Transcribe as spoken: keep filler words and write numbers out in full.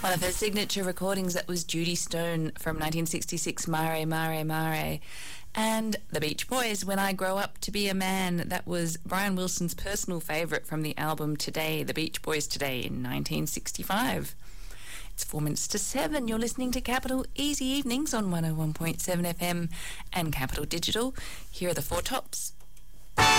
One of her signature recordings, that was Judy Stone from nineteen sixty-six, Mare, Mare, Mare. And The Beach Boys, When I Grow Up to Be a Man. That was Brian Wilson's personal favourite from the album Today, The Beach Boys Today in nineteen sixty-five. It's four minutes to seven. You're listening to Capital Easy Evenings on one oh one point seven F M and Capital Digital. Here are the four tops.